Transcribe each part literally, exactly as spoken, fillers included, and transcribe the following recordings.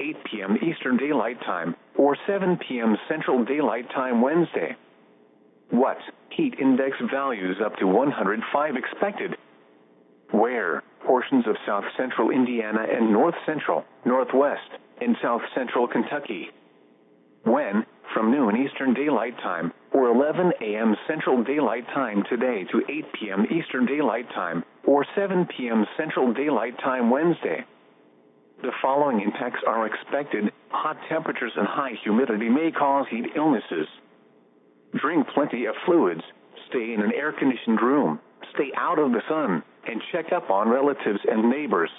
eight p m Eastern Daylight Time, or seven p m Central Daylight Time Wednesday. What? Heat index values up to one hundred five expected. Where? Portions of south central Indiana and north central, northwest, and south central Kentucky. When? From noon Eastern Daylight Time, or eleven a m Central Daylight Time today to eight p m Eastern Daylight Time, or seven p m Central Daylight Time Wednesday. The following impacts are expected. Hot temperatures and high humidity may cause heat illnesses. Drink plenty of fluids, stay in an air-conditioned room, stay out of the sun, and check up on relatives and neighbors.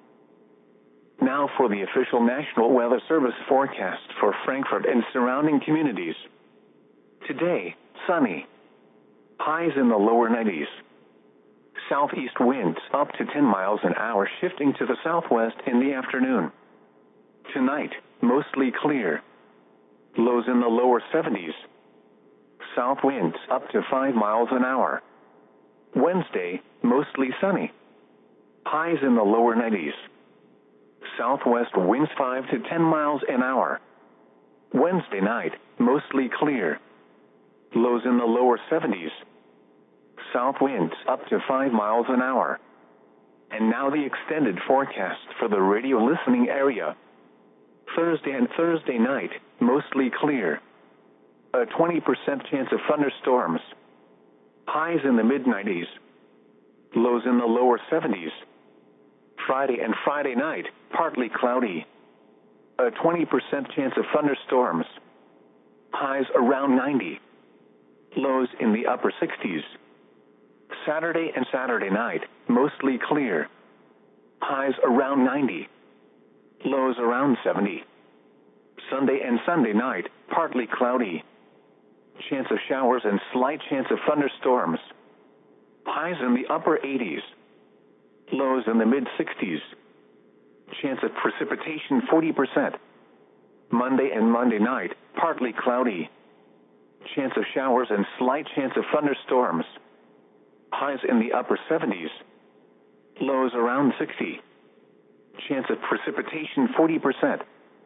Now for the official National Weather Service forecast for Frankfort and surrounding communities. Today, sunny. Highs in the lower nineties. Southeast winds up to ten miles an hour shifting to the southwest in the afternoon. Tonight, mostly clear. Lows in the lower seventies. South winds up to five miles an hour. Wednesday, mostly sunny. Highs in the lower nineties. Southwest winds five to ten miles an hour. Wednesday night, mostly clear. Lows in the lower seventies. South winds up to five miles an hour. And now the extended forecast for the radio listening area. Thursday and Thursday night, mostly clear. A twenty percent chance of thunderstorms. Highs in the mid nineties. Lows in the lower seventies. Friday and Friday night, partly cloudy. A twenty percent chance of thunderstorms. Highs around ninety. Lows in the upper sixties. Saturday and Saturday night, mostly clear. Highs around ninety. Lows around seventy. Sunday and Sunday night, partly cloudy. Chance of showers and slight chance of thunderstorms. Highs in the upper eighties. Lows in the mid sixties. Chance of precipitation forty percent. Monday and Monday night, partly cloudy. Chance of showers and slight chance of thunderstorms. Highs in the upper seventies. Lows around sixty. Chance of precipitation forty percent.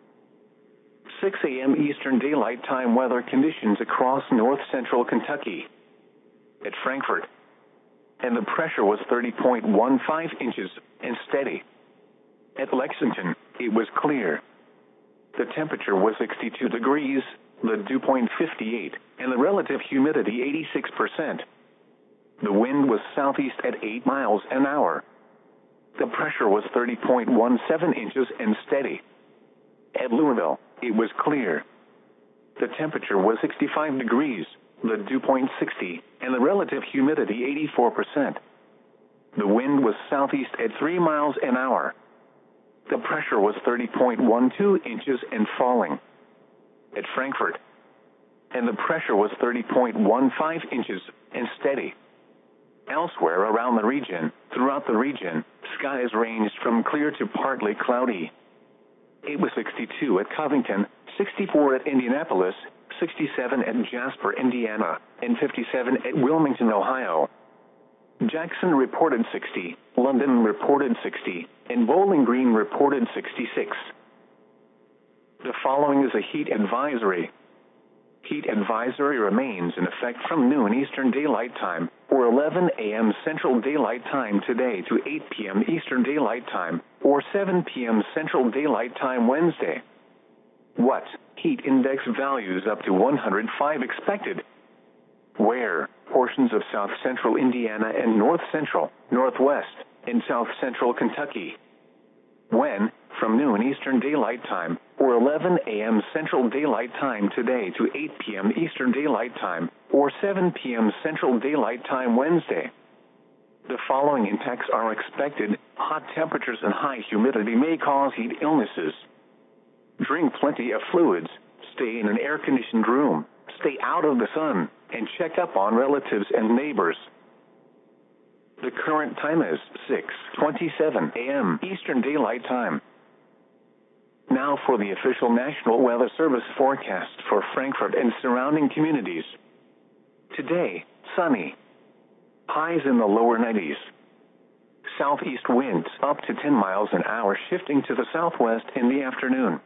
six a m Eastern Daylight Time weather conditions across north central Kentucky. At Frankfort. And the pressure was thirty point one five inches and steady. At Lexington, it was clear. The temperature was sixty-two degrees, the dew point fifty-eight, and the relative humidity eighty-six percent. The wind was southeast at eight miles an hour. The pressure was thirty point one seven inches and steady. At Louisville, it was clear. The temperature was sixty-five degrees, the dew point sixty, and the relative humidity eighty-four percent. The wind was southeast at three miles an hour. The pressure was thirty point one two inches and falling. At Frankfort. And the pressure was thirty point one five inches and steady. Elsewhere around the region, throughout the region, skies ranged from clear to partly cloudy. It was sixty-two at Covington, sixty-four at Indianapolis, sixty-seven at Jasper, Indiana, and fifty-seven at Wilmington, Ohio. Jackson reported sixty, London reported sixty, and Bowling Green reported sixty-six. The following is a heat advisory. Heat advisory remains in effect from noon Eastern Daylight Time, or eleven a m Central Daylight Time today to eight p m Eastern Daylight Time, or seven p m Central Daylight Time Wednesday. What? Heat index values up to one hundred five expected. Where? Portions of south central Indiana and north central, northwest, and south central Kentucky. When? From noon Eastern Daylight Time, or eleven a m Central Daylight Time today to eight p m Eastern Daylight Time, or seven p m Central Daylight Time Wednesday. The following impacts are expected. Hot temperatures and high humidity may cause heat illnesses. Drink plenty of fluids, stay in an air-conditioned room, stay out of the sun, and check up on relatives and neighbors. The current time is six twenty-seven a m Eastern Daylight Time. Now for the official National Weather Service forecast for Frankfort and surrounding communities. Today, sunny. Highs in the lower nineties. Southeast winds up to ten miles an hour shifting to the southwest in the afternoon.